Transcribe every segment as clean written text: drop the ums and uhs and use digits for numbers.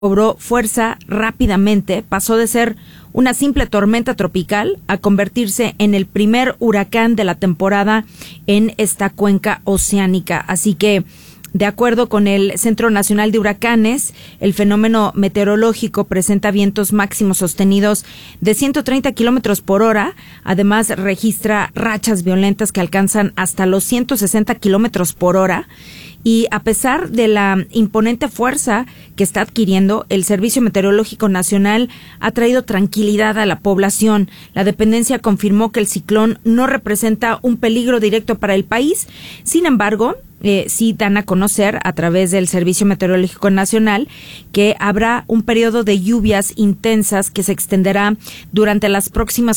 cobró fuerza rápidamente, pasó de ser una simple tormenta tropical a convertirse en el primer huracán de la temporada en esta cuenca oceánica. Así que, de acuerdo con el Centro Nacional de Huracanes, el fenómeno meteorológico presenta vientos máximos sostenidos de 130 kilómetros por hora. Además, registra rachas violentas que alcanzan hasta los 160 kilómetros por hora. Y a pesar de la imponente fuerza que está adquiriendo, el Servicio Meteorológico Nacional ha traído tranquilidad a la población. La dependencia confirmó que el ciclón no representa un peligro directo para el país. Sin embargo, sí dan a conocer a través del Servicio Meteorológico Nacional que habrá un periodo de lluvias intensas que se extenderá durante las próximas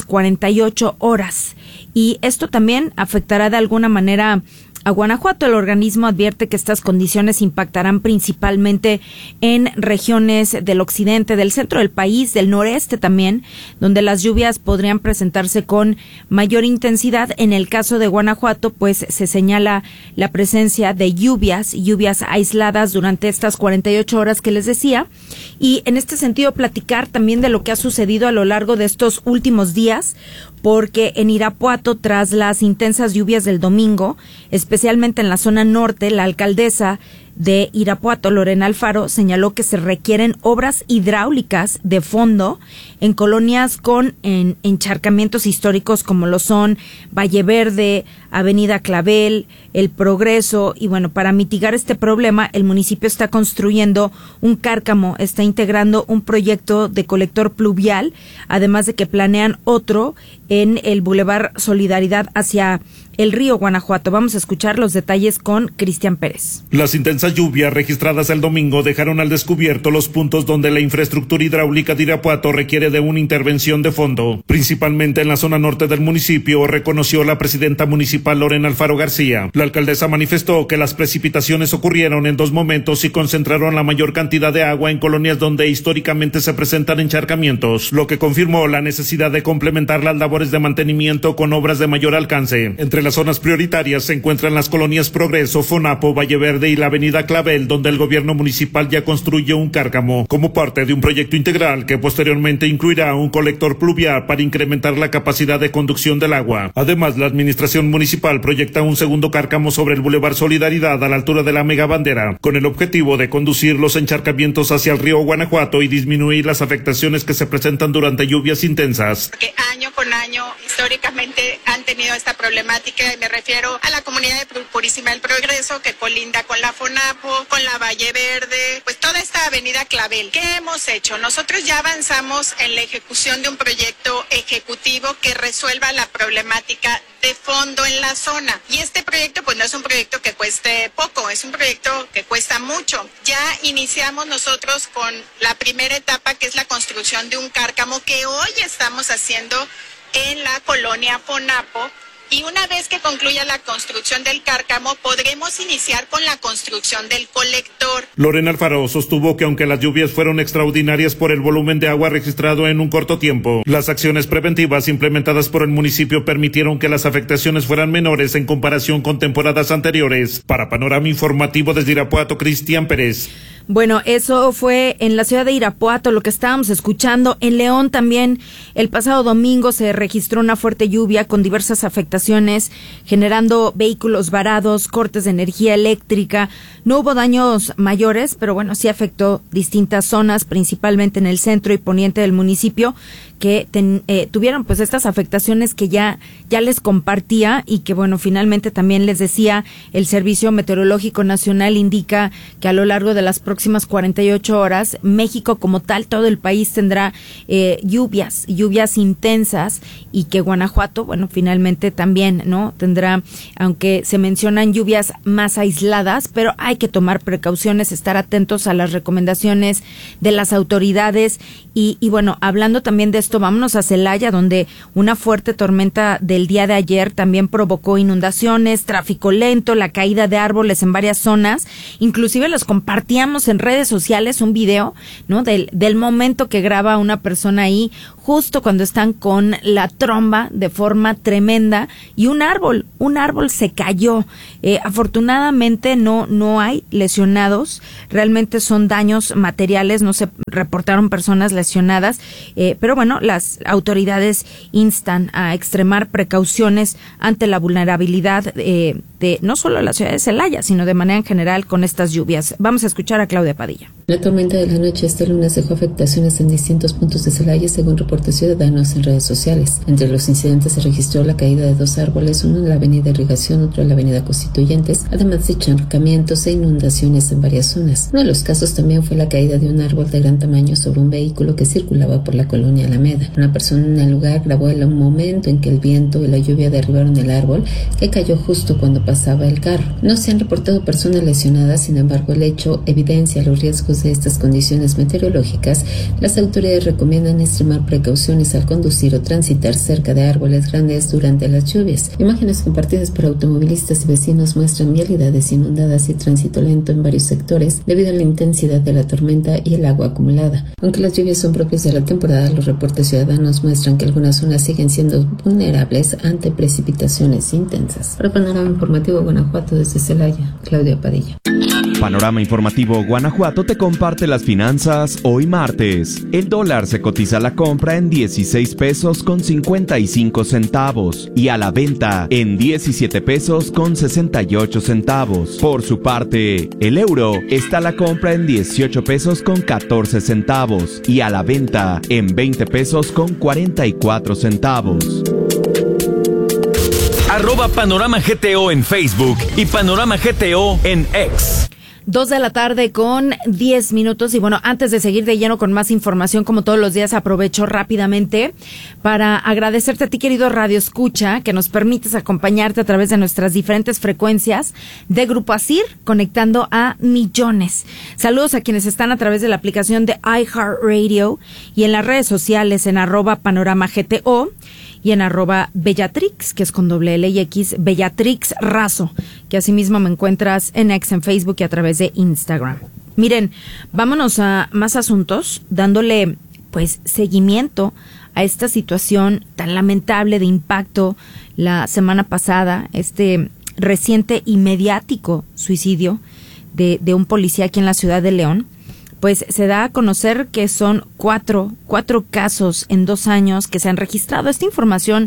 48 horas. Y esto también afectará de alguna manera a Guanajuato. El organismo advierte que estas condiciones impactarán principalmente en regiones del occidente, del centro del país, del noreste también, donde las lluvias podrían presentarse con mayor intensidad. En el caso de Guanajuato, pues se señala la presencia de lluvias aisladas durante estas 48 horas que les decía. Y en este sentido, platicar también de lo que ha sucedido a lo largo de estos últimos días, porque en Irapuato, tras las intensas lluvias del domingo, especialmente en la zona norte, la alcaldesa de Irapuato, Lorena Alfaro, señaló que se requieren obras hidráulicas de fondo en colonias con encharcamientos históricos como lo son Valle Verde, Avenida Clavel, El Progreso. Y bueno, para mitigar este problema, el municipio está construyendo un cárcamo, está integrando un proyecto de colector pluvial, además de que planean otro en el Boulevard Solidaridad hacia el río Guanajuato. Vamos a escuchar los detalles con Cristian Pérez. Las intensas lluvias registradas el domingo dejaron al descubierto los puntos donde la infraestructura hidráulica de Irapuato requiere de una intervención de fondo, principalmente en la zona norte del municipio, reconoció la presidenta municipal Lorena Alfaro García. La alcaldesa manifestó que las precipitaciones ocurrieron en dos momentos y concentraron la mayor cantidad de agua en colonias donde históricamente se presentan encharcamientos, lo que confirmó la necesidad de complementar las labores de mantenimiento con obras de mayor alcance. Entre las zonas prioritarias se encuentran las colonias Progreso, Fonapo, Valle Verde y la avenida Clavel, donde el gobierno municipal ya construye un cárcamo como parte de un proyecto integral que posteriormente incluirá un colector pluvial para incrementar la capacidad de conducción del agua. Además, la administración municipal proyecta un segundo cárcamo sobre el Boulevard Solidaridad a la altura de la Mega Bandera, con el objetivo de conducir los encharcamientos hacia el río Guanajuato y disminuir las afectaciones que se presentan durante lluvias intensas. Que año con año históricamente han tenido esta problemática, y me refiero a la comunidad de Purísima del Progreso, que colinda con la Fonapo, con la Valle Verde, pues toda esta avenida Clavel. ¿Qué hemos hecho? Nosotros ya avanzamos en la ejecución de un proyecto ejecutivo que resuelva la problemática de fondo en la zona. Y este proyecto pues no es un proyecto que cueste poco, es un proyecto que cuesta mucho. Ya iniciamos nosotros con la primera etapa, que es la construcción de un cárcamo que hoy estamos haciendo en la colonia Fonapo. Y una vez que concluya la construcción del cárcamo, podremos iniciar con la construcción del colector. Lorena Alfaro sostuvo que aunque las lluvias fueron extraordinarias por el volumen de agua registrado en un corto tiempo, las acciones preventivas implementadas por el municipio permitieron que las afectaciones fueran menores en comparación con temporadas anteriores. Para Panorama Informativo desde Irapuato, Cristian Pérez. Bueno, eso fue en la ciudad de Irapuato, lo que estábamos escuchando. En León también el pasado domingo se registró una fuerte lluvia con diversas afectaciones, generando vehículos varados, cortes de energía eléctrica. No hubo daños mayores, pero bueno, sí afectó distintas zonas, principalmente en el centro y poniente del municipio, que tuvieron pues estas afectaciones que ya les compartía, y que bueno, finalmente también les decía, el Servicio Meteorológico Nacional indica que a lo largo de las próximas 48 horas, México como tal, todo el país tendrá lluvias intensas, y que Guanajuato, bueno, finalmente también, ¿no? Tendrá, aunque se mencionan lluvias más aisladas, pero hay que tomar precauciones, estar atentos a las recomendaciones de las autoridades. Y bueno, hablando también de esto, vámonos a Celaya, donde una fuerte tormenta del día de ayer también provocó inundaciones, tráfico lento, la caída de árboles en varias zonas. Inclusive los compartíamos en redes sociales un video, ¿no? Del momento que graba una persona ahí justo cuando están con la tromba de forma tremenda, y un árbol se cayó. Afortunadamente no hay lesionados, realmente son daños materiales, no se reportaron personas lesionadas, pero bueno, las autoridades instan a extremar precauciones ante la vulnerabilidad de no solo la ciudad de Celaya, sino de manera en general con estas lluvias. Vamos a escuchar a Claudia Padilla. La tormenta de la noche este lunes dejó afectaciones en distintos puntos de Celaya, según reportes ciudadanos en redes sociales. Entre los incidentes se registró la caída de 2 árboles, uno en la avenida Irrigación, otro en la avenida Constituyentes, además de encharcamientos e inundaciones en varias zonas. Uno de los casos también fue la caída de un árbol de gran tamaño sobre un vehículo que circulaba por la colonia Alameda. Una persona en el lugar grabó el momento en que el viento y la lluvia derribaron el árbol, que cayó justo cuando pasaba el carro. No se han reportado personas lesionadas, sin embargo el hecho evidencia los riesgos de estas condiciones meteorológicas. Las autoridades recomiendan extremar precauciones al conducir o transitar cerca de árboles grandes durante las lluvias. Imágenes compartidas por automovilistas y vecinos muestran vialidades inundadas y tránsito lento en varios sectores debido a la intensidad de la tormenta y el agua acumulada. Aunque las lluvias son propias de la temporada, los reportes ciudadanos muestran que algunas zonas siguen siendo vulnerables ante precipitaciones intensas. Para Panorama Informativo Guanajuato, desde Celaya, Claudia Padilla. Panorama Informativo Guanajuato te comparte las finanzas hoy martes. El dólar se cotiza a la compra en 16 pesos con 55 centavos y a la venta en 17 pesos con 68 centavos. Por su parte, el euro está a la compra en 18 pesos con 14 centavos y a la venta en 20 pesos con 44 centavos. @Panorama GTO en Facebook y Panorama GTO en X. 2 de la tarde con 10 minutos. Y bueno, antes de seguir de lleno con más información, como todos los días, aprovecho rápidamente para agradecerte a ti, querido Radio Escucha, que nos permites acompañarte a través de nuestras diferentes frecuencias de Grupo ASIR, conectando a millones. Saludos a quienes están a través de la aplicación de iHeartRadio y en las redes sociales en @PanoramaGTO y en @Bellatrix, que es con $L Bellatrix Razo, que asimismo me encuentras en X, en Facebook y a través de Instagram. Miren, vámonos a más asuntos, dándole pues seguimiento a esta situación tan lamentable de impacto la semana pasada, este reciente y mediático suicidio de un policía aquí en la ciudad de León. Pues se da a conocer que son cuatro casos en 2 años que se han registrado. Esta información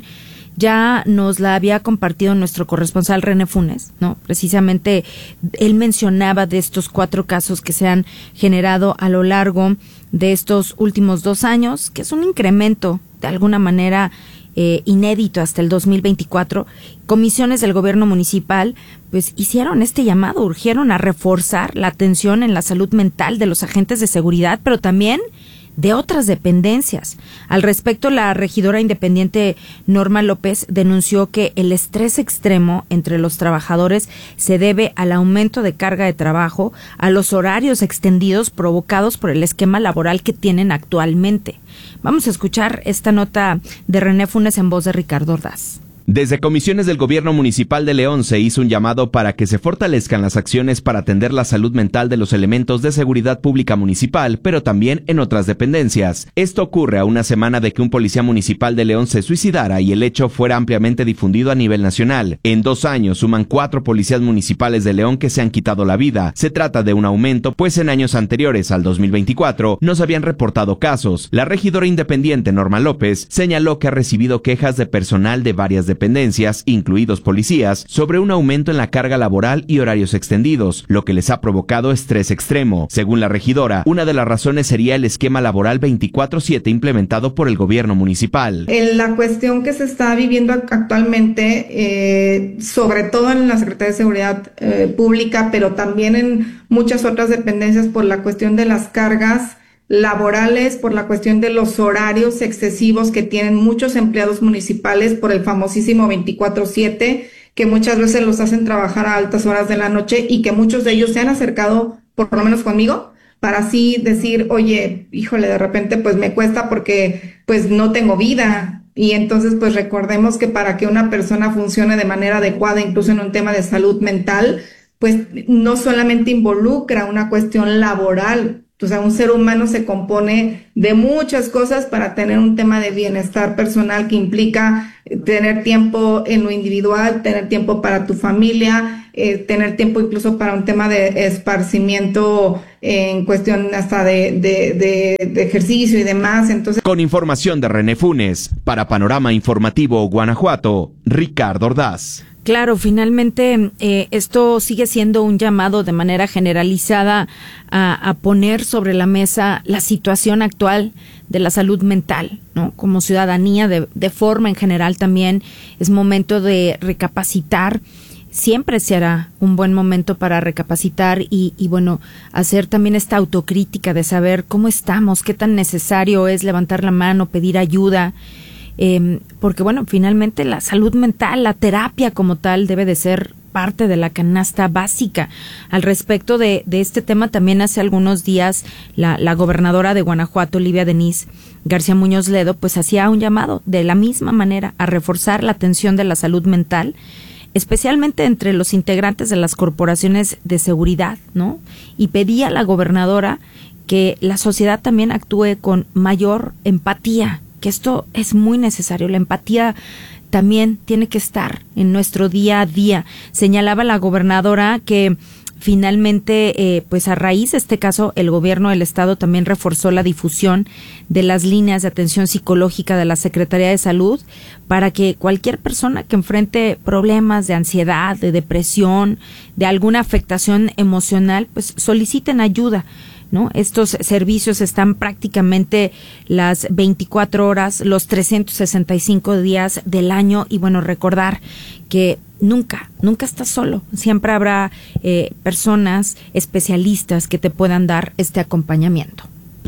ya nos la había compartido nuestro corresponsal René Funes, ¿no? Precisamente él mencionaba de estos 4 casos que se han generado a lo largo de estos últimos 2 años, que es un incremento de alguna manera inédito hasta el 2024. Comisiones del gobierno municipal pues hicieron este llamado, urgieron a reforzar la atención en la salud mental de los agentes de seguridad, pero también de otras dependencias. Al respecto, la regidora independiente Norma López denunció que el estrés extremo entre los trabajadores se debe al aumento de carga de trabajo, a los horarios extendidos provocados por el esquema laboral que tienen actualmente. Vamos a escuchar esta nota de René Funes en voz de Ricardo Ordaz. Desde comisiones del gobierno municipal de León se hizo un llamado para que se fortalezcan las acciones para atender la salud mental de los elementos de seguridad pública municipal, pero también en otras dependencias. Esto ocurre a una semana de que un policía municipal de León se suicidara y el hecho fuera ampliamente difundido a nivel nacional. En 2 años suman 4 policías municipales de León que se han quitado la vida. Se trata de un aumento, pues en años anteriores al 2024 no se habían reportado casos. La regidora independiente Norma López señaló que ha recibido quejas de personal de varias dependencias, incluidos policías, sobre un aumento en la carga laboral y horarios extendidos, lo que les ha provocado estrés extremo. Según la regidora, una de las razones sería el esquema laboral 24/7 implementado por el gobierno municipal. La cuestión que se está viviendo actualmente, sobre todo en la Secretaría de Seguridad Pública, pero también en muchas otras dependencias, por la cuestión de las cargas laborales, por la cuestión de los horarios excesivos que tienen muchos empleados municipales, por el famosísimo 24/7, que muchas veces los hacen trabajar a altas horas de la noche y que muchos de ellos se han acercado, por lo menos conmigo, para así decir, oye, híjole, de repente pues me cuesta porque pues no tengo vida. Y entonces pues recordemos que para que una persona funcione de manera adecuada, incluso en un tema de salud mental, pues no solamente involucra una cuestión laboral, O sea, un ser humano se compone de muchas cosas para tener un tema de bienestar personal que implica tener tiempo en lo individual, tener tiempo para tu familia, tener tiempo incluso para un tema de esparcimiento en cuestión hasta de ejercicio y demás. Entonces, con información de René Funes, para Panorama Informativo Guanajuato, Ricardo Ordaz. Claro, finalmente esto sigue siendo un llamado de manera generalizada a poner sobre la mesa la situación actual de la salud mental, ¿no? Como ciudadanía, de forma en general también es momento de recapacitar. Siempre será un buen momento para recapacitar y bueno, hacer también esta autocrítica de saber cómo estamos, qué tan necesario es levantar la mano, pedir ayuda. Porque bueno, finalmente la salud mental, la terapia como tal debe de ser parte de la canasta básica. Al respecto de este tema, también hace algunos días la gobernadora de Guanajuato, Livia Denise García Muñoz Ledo, pues hacía un llamado de la misma manera a reforzar la atención de la salud mental, especialmente entre los integrantes de las corporaciones de seguridad, ¿no? Y pedía a la gobernadora que la sociedad también actúe con mayor empatía, que esto es muy necesario. La empatía también tiene que estar en nuestro día a día. Señalaba la gobernadora que finalmente, pues a raíz de este caso, el gobierno del estado también reforzó la difusión de las líneas de atención psicológica de la Secretaría de Salud para que cualquier persona que enfrente problemas de ansiedad, de depresión, de alguna afectación emocional, pues soliciten ayuda, ¿no? Estos servicios están prácticamente las 24 horas, los 365 días del año y bueno, recordar que nunca estás solo, siempre habrá personas especialistas que te puedan dar este acompañamiento.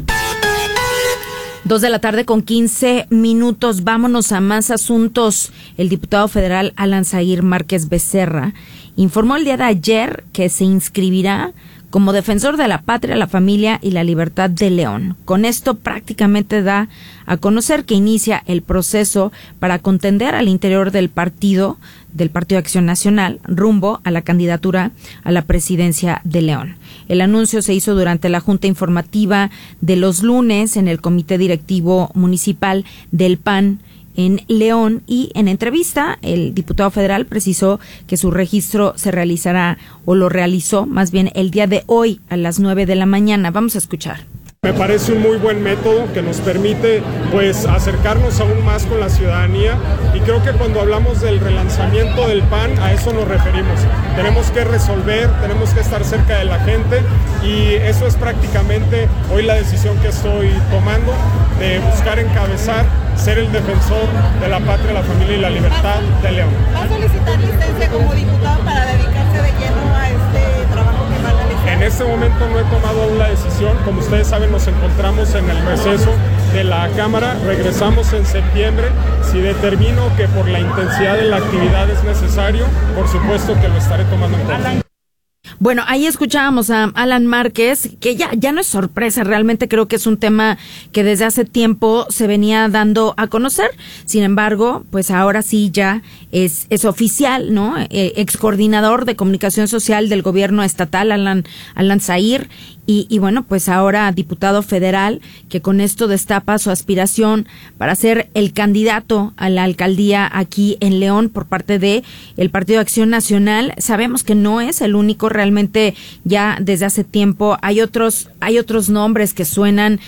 2:15 p.m, vámonos a más asuntos. El diputado federal Alan Zahir Márquez Becerra informó el día de ayer que se inscribirá como defensor de la patria, la familia y la libertad de León. Con esto prácticamente da a conocer que inicia el proceso para contender al interior del Partido de Acción Nacional rumbo a la candidatura a la presidencia de León. El anuncio se hizo durante la junta informativa de los lunes en el Comité Directivo Municipal del PAN en León y en entrevista el diputado federal precisó que su registro se realizará o lo realizó más bien el día de hoy a las 9 de la mañana. Vamos a escuchar. Me parece un muy buen método que nos permite pues acercarnos aún más con la ciudadanía y creo que cuando hablamos del relanzamiento del PAN a eso nos referimos. Tenemos que resolver, tenemos que estar cerca de la gente y eso es prácticamente hoy la decisión que estoy tomando de buscar encabezar, ser el defensor de la patria, la familia y la libertad de León. ¿Va a solicitar licencia como diputado para dedicarse de lleno a este trabajo que va a realizar? En este momento no he tomado aún la decisión. Como ustedes saben, nos encontramos en el receso de la Cámara. Regresamos en septiembre. Si determino que por la intensidad de la actividad es necesario, por supuesto que lo estaré tomando en cuenta. Bueno, ahí escuchábamos a Alan Márquez, que ya no es sorpresa, realmente creo que es un tema que desde hace tiempo se venía dando a conocer. Sin embargo, pues ahora sí ya es oficial, ¿no? Ex coordinador de comunicación social del gobierno estatal, Alan Zahir, y bueno, pues ahora diputado federal, que con esto destapa su aspiración para ser el candidato a la alcaldía aquí en León por parte de el Partido de Acción Nacional. Sabemos que no es el único, realmente ya desde hace tiempo hay otros nombres que suenan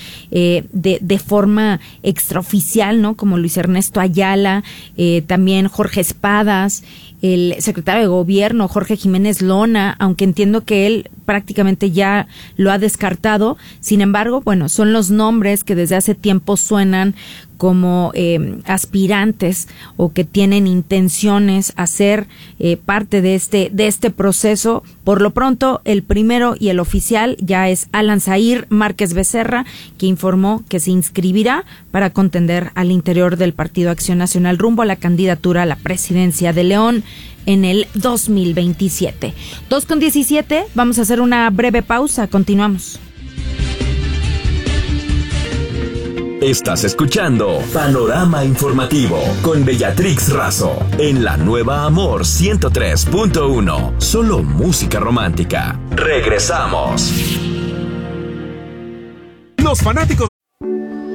de forma extraoficial, ¿no? Como Luis Ernesto Ayala, también Jorge Espadas, el secretario de Gobierno, Jorge Jiménez Lona, aunque entiendo que él prácticamente ya lo ha descartado. Sin embargo, bueno, son los nombres que desde hace tiempo suenan como aspirantes o que tienen intenciones a ser parte de este proceso. Por lo pronto, el primero y el oficial ya es Alan Zahir Márquez Becerra, que informó que se inscribirá para contender al interior del Partido Acción Nacional rumbo a la candidatura a la presidencia de León en el 2027. 2:17, vamos a hacer una breve pausa, continuamos. Estás escuchando Panorama Informativo con Beatrix Razo en la Nueva Amor 103.1. Solo música romántica. Regresamos. Los fanáticos